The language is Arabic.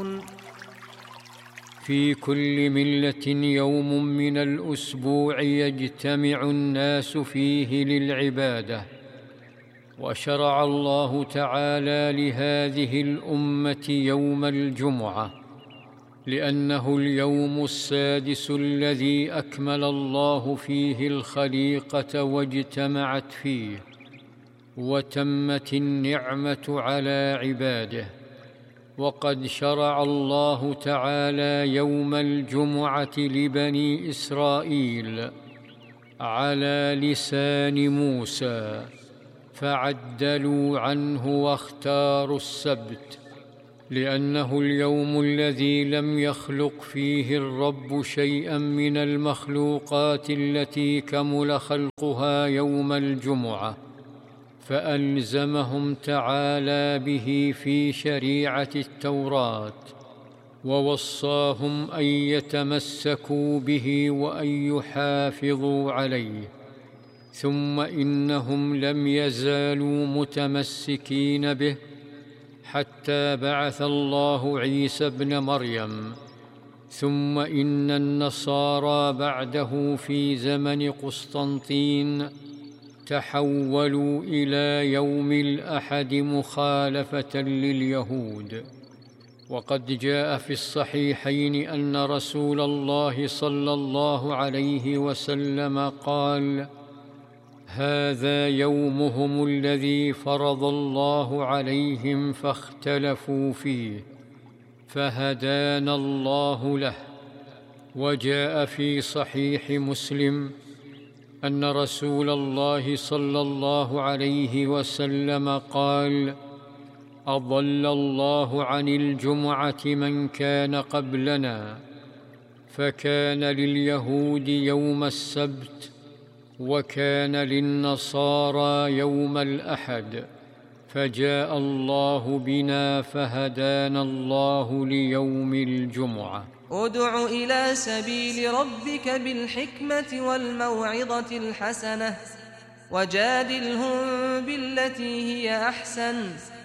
في كل ملة يوم من الأسبوع يجتمع الناس فيه للعبادة، وشرع الله تعالى لهذه الأمة يوم الجمعة، لأنه اليوم السادس الذي أكمل الله فيه الخليقة واجتمعت فيه، وتمت النعمة على عباده. وقد شرع الله تعالى يوم الجمعة لبني إسرائيل على لسان موسى، فعدلوا عنه واختاروا السبت، لأنه اليوم الذي لم يخلق فيه الرب شيئا من المخلوقات التي كمل خلقها يوم الجمعة، فألزمهم تعالى به في شريعة التوراة، ووصاهم أن يتمسكوا به وأن يحافظوا عليه. ثم إنهم لم يزالوا متمسكين به حتى بعث الله عيسى ابن مريم. ثم إن النصارى بعده في زمن قسطنطين تحولوا إلى يوم الأحد مخالفة لليهود. وقد جاء في الصحيحين أن رسول الله صلى الله عليه وسلم قال: هذا يومهم الذي فرض الله عليهم فاختلفوا فيه، فهدانا الله له. وجاء في صحيح مسلم أن رسول الله صلى الله عليه وسلم قال: أضل الله عن الجمعة من كان قبلنا، فكان لليهود يوم السبت، وكان للنصارى يوم الأحد، فجاء الله بنا فهدانا الله ليوم الجمعة. ادع إلى سبيل ربك بالحكمة والموعظة الحسنة، وجادلهم بالتي هي أحسن،